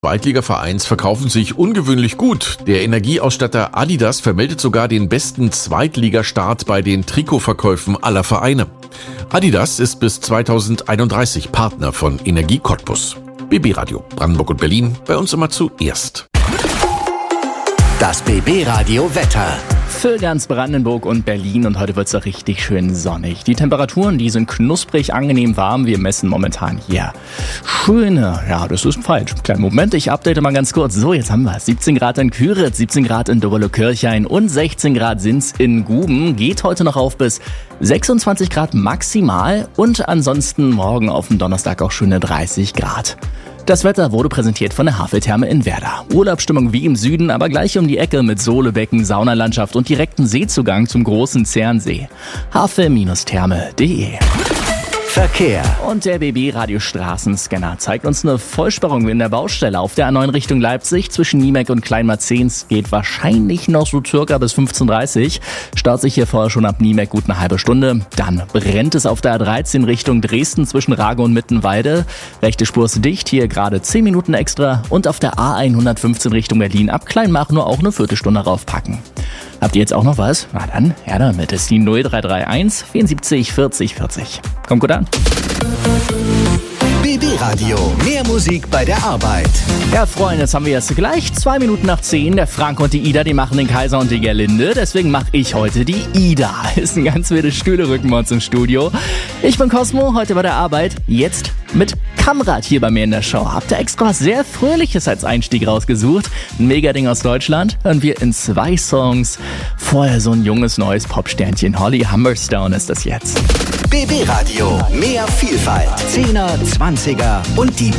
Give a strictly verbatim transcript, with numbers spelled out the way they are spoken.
Zweitligavereins verkaufen sich ungewöhnlich gut. Der Energieausstatter Adidas vermeldet sogar den besten Zweitligastart bei den Trikotverkäufen aller Vereine. Adidas ist bis zweitausendeinunddreißig Partner von Energie Cottbus. B B Radio Brandenburg und Berlin, bei uns immer zuerst. Das B B Radio Wetter. Für ganz Brandenburg und Berlin und heute wird es richtig schön sonnig. Die Temperaturen, die sind knusprig angenehm warm. Wir messen momentan hier schöne, ja, das ist falsch. Kleinen Moment, ich update mal ganz kurz. So, jetzt haben wir siebzehn Grad in Küritz, siebzehn Grad in Doberlo-Kirchhain und sechzehn Grad sind's in Guben. Geht heute noch auf bis sechsundzwanzig Grad maximal und ansonsten morgen auf dem Donnerstag auch schöne dreißig Grad. Das Wetter wurde präsentiert von der Haveltherme in Werder. Urlaubsstimmung wie im Süden, aber gleich um die Ecke mit Sohlebecken, Saunalandschaft und direkten Seezugang zum großen Zernsee. havel Therme punkt de Verkehr. Und der B B-Radio-Straßenscanner zeigt uns eine Vollsperrung in der Baustelle auf der A neun Richtung Leipzig zwischen Niemek und Kleinmarzens. Geht wahrscheinlich noch so circa bis fünfzehn Uhr dreißig. Staut sich hier vorher schon ab Niemek gut eine halbe Stunde. Dann brennt es auf der A dreizehn Richtung Dresden zwischen Rage und Mittenwalde. Rechte Spur ist dicht, hier gerade zehn Minuten extra. Und auf der A hundertfünfzehn Richtung Berlin ab Kleinmach nur auch eine Viertelstunde raufpacken. Habt ihr jetzt auch noch was? Na dann, ja damit ist die null drei drei eins vierundsiebzig vierzig vierzig. Kommt gut an. B B Radio, mehr Musik bei der Arbeit. Ja, Freunde, jetzt haben wir jetzt gleich zwei Minuten nach zehn. Der Frank und die Ida, die machen den Kaiser und die Gerlinde. Deswegen mache ich heute die Ida. Ist ein ganz wildes Stühle-Rücken bei uns im Studio. Ich bin Cosmo, heute bei der Arbeit. Jetzt mit Kamrat hier bei mir in der Show. Habt ihr extra was sehr Fröhliches als Einstieg rausgesucht? Ein Megading aus Deutschland. Hören wir in zwei Songs. Vorher so ein junges, neues Popsternchen. Holly Humberstone ist das jetzt. B B Radio, mehr Vielfalt. Zehner, Zwanziger und die